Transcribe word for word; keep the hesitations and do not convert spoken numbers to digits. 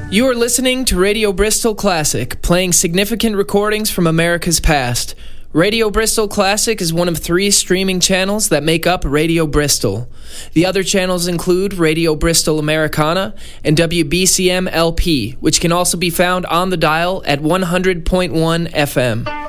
You are listening to Radio Bristol Classic, playing significant recordings from America's past. Radio Bristol Classic is one of three streaming channels that make up Radio Bristol. The other channels include Radio Bristol Americana and W B C M L P, which can also be found on the dial at one hundred point one F M.